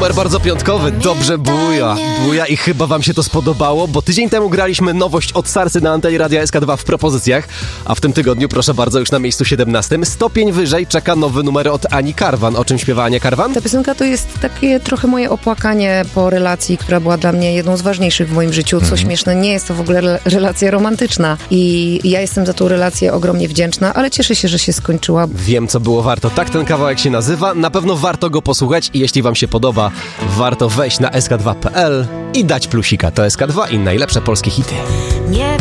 numer bardzo piątkowy, dobrze buja i chyba wam się to spodobało, bo tydzień temu graliśmy nowość od Sarsy na antenie Radia SK2 w propozycjach, a w tym tygodniu, proszę bardzo, już na miejscu 17, stopień wyżej czeka nowy numer od Ani Karwan. O czym śpiewa Ania Karwan? Ta piosenka to jest takie trochę moje opłakanie po relacji, która była dla mnie jedną z ważniejszych w moim życiu. Co śmieszne, nie jest to w ogóle relacja romantyczna i ja jestem za tą relację ogromnie wdzięczna, ale cieszę się, że się skończyła. Wiem, co było warto. Tak ten kawałek się nazywa. Na pewno warto go posłuchać i jeśli wam się podoba, warto wejść na sk2.pl i dać plusika. To SK2 i najlepsze polskie hity. Nie